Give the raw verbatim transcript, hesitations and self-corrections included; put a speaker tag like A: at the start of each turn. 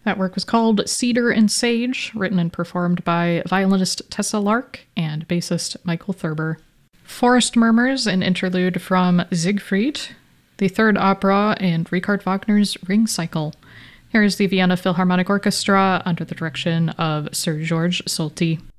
A: That work was called Cedar and Sage, written and performed by violinist Tessa Lark and bassist Michael Thurber. Forest Murmurs, an interlude from Siegfried, the third opera in Richard Wagner's Ring Cycle. Here is the Vienna Philharmonic Orchestra under the direction of Sir George Solti.